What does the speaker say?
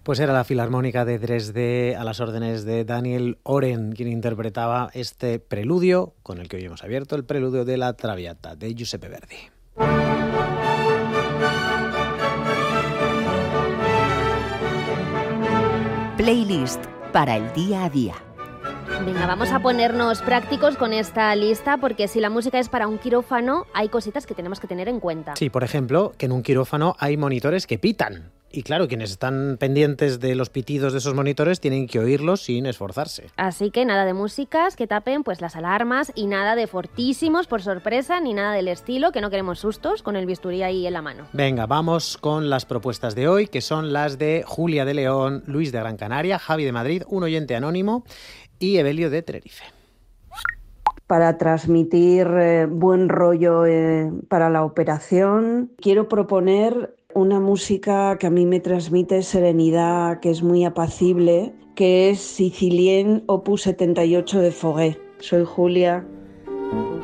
Pues era la Filarmónica de Dresde a las órdenes de Daniel Oren, quien interpretaba este preludio con el que hoy hemos abierto, el preludio de la Traviata de Giuseppe Verdi. Playlist para el día a día. Venga, vamos a ponernos prácticos con esta lista, porque si la música es para un quirófano, hay cositas que tenemos que tener en cuenta. Sí, por ejemplo, que en un quirófano hay monitores que pitan. Y claro, quienes están pendientes de los pitidos de esos monitores tienen que oírlos sin esforzarse. Así que nada de músicas que tapen pues las alarmas y nada de fortísimos por sorpresa ni nada del estilo, que no queremos sustos con el bisturí ahí en la mano. Venga, vamos con las propuestas de hoy, que son las de Julia de León, Luis de Gran Canaria, Javi de Madrid, un oyente anónimo y Evelio de Tenerife. Para transmitir buen rollo para la operación, quiero proponer una música que a mí me transmite serenidad, que es muy apacible, que es Sicilien Opus 78 de Fauré. Soy Julia.